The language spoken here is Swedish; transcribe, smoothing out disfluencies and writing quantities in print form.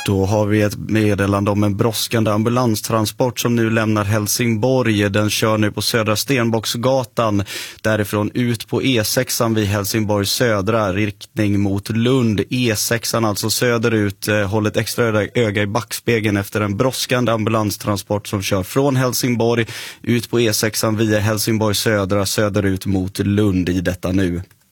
Då har vi ett meddelande om en brådskande ambulanstransport som nu lämnar Helsingborg. Den kör nu på Södra Stenbocksgatan, därifrån ut på E6 vid Helsingborg södra, riktning mot Lund. E6 alltså söderut. Håll ett extra öga i backspegeln efter en brådskande ambulanstransport som kör från Helsingborg ut på E6 via Helsingborg södra, söderut mot Lund i detta nu.